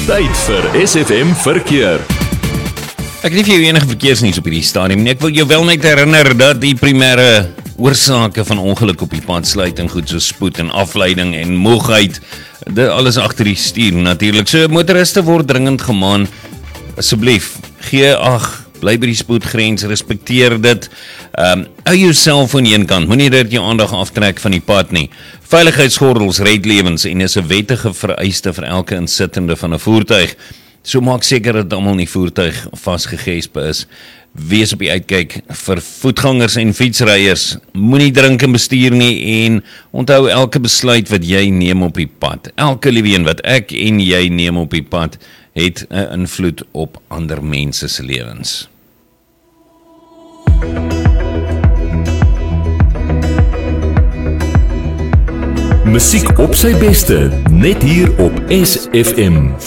Tyd vir SFM Verkeer. Ek het nie vir jou enige verkeersnuus op hierdie stadium nie. Ek wil jou wel net herinner dat die primêre oorsake van ongeluk op die pad sluit en goed so spoed en afleiding en moegheid, dit alles agter die stuur natuurlik. So motoriste word dringend gemaan, asseblief, gee ag, bly by die spoedgrens, respekteer dit. Hou jou selfoon een kant, moenie dit jou aandag aftrek van die pad nie. Veiligheidsgordels red lewens en is 'n wettige vereiste vir elke insittende van 'n voertuig. So maak seker dat almal in die voertuig vasgegespe is. Wees op die uitkyk vir voetgangers en fietsryers. Moenie drink en bestuur nie en onthou elke besluit wat jy neem op die pad. Elke liewe een wat ek en jy neem op die pad het 'n invloed op ander mense se lewens. Musiek op sy beste, net hier op SFM.